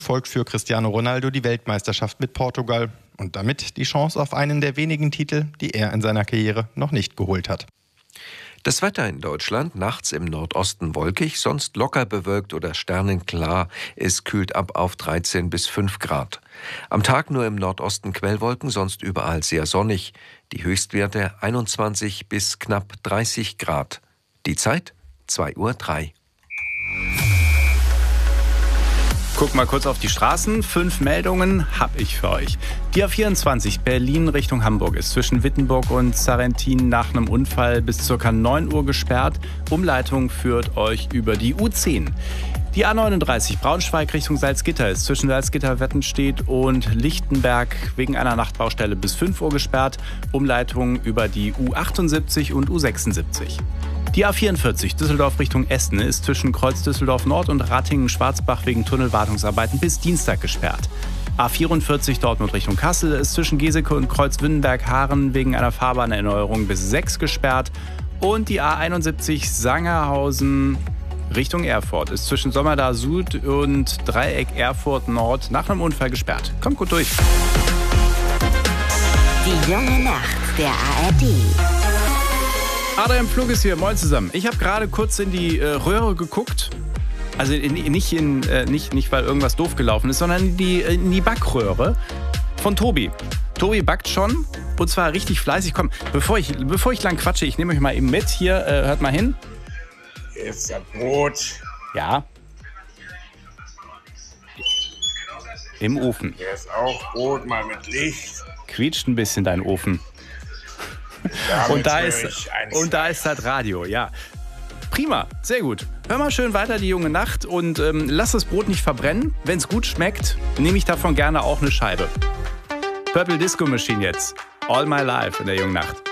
Erfolg für Cristiano Ronaldo die Weltmeisterschaft mit Portugal und damit die Chance auf einen der wenigen Titel, die er in seiner Karriere noch nicht geholt hat. Das Wetter in Deutschland, nachts im Nordosten wolkig, sonst locker bewölkt oder sternenklar. Es kühlt ab auf 13 bis 5 Grad. Am Tag nur im Nordosten Quellwolken, sonst überall sehr sonnig. Die Höchstwerte 21 bis knapp 30 Grad. Die Zeit 2:03 Uhr. Guck mal kurz auf die Straßen. 5 Meldungen habe ich für euch. Die A24 Berlin Richtung Hamburg ist zwischen Wittenburg und Sarrentin nach einem Unfall bis ca. 9 Uhr gesperrt. Umleitung führt euch über die U10. Die A39 Braunschweig Richtung Salzgitter ist zwischen Salzgitter-Wettenstedt und Lichtenberg wegen einer Nachtbaustelle bis 5 Uhr gesperrt. Umleitung über die U78 und U76. Die A44 Düsseldorf Richtung Essen ist zwischen Kreuz Düsseldorf Nord und Ratingen-Schwarzbach wegen Tunnelwartungsarbeiten bis Dienstag gesperrt. A44 Dortmund Richtung Kassel ist zwischen Geseke und Kreuz Wünnenberg-Haaren wegen einer Fahrbahnerneuerung bis 6 gesperrt. Und die A71 Sangerhausen Richtung Erfurt ist zwischen Sommerdar Süd und Dreieck Erfurt Nord nach einem Unfall gesperrt. Kommt gut durch. Die junge Nacht der ARD. Adrian Pflug ist hier, moin zusammen. Ich habe gerade kurz in die Röhre geguckt. Also nicht, weil irgendwas doof gelaufen ist, sondern in die Backröhre von Tobi. Tobi backt schon und zwar richtig fleißig. Komm, bevor ich lang quatsche, ich nehme euch mal eben mit. Hier, hört mal hin. Hier ist das Brot. Ja. Im Ofen. Hier ist auch Brot, mal mit Licht. Quietscht ein bisschen dein Ofen. Und da ist das Radio, ja. Prima, sehr gut. Hör mal schön weiter die junge Nacht und lass das Brot nicht verbrennen. Wenn es gut schmeckt, nehme ich davon gerne auch eine Scheibe. Purple Disco Machine jetzt. All My Life in der jungen Nacht.